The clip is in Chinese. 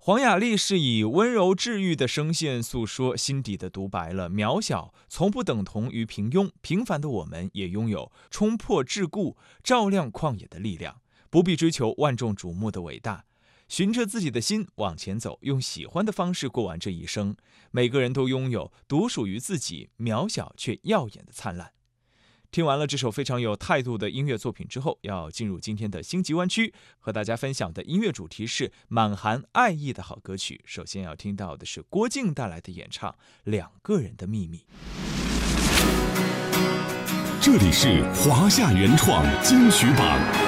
黄雅莉是以温柔治愈的声线诉说心底的独白了。渺小从不等同于平庸，平凡的我们也拥有冲破桎梏、照亮旷野的力量。不必追求万众瞩目的伟大，循着自己的心往前走，用喜欢的方式过完这一生。每个人都拥有独属于自己渺小却耀眼的灿烂。听完了这首非常有态度的音乐作品之后，要进入今天的星级湾区，和大家分享的音乐主题是满含爱意的好歌曲。首先要听到的是郭靖带来的演唱《两个人的秘密》。 这里是华夏原创金曲榜。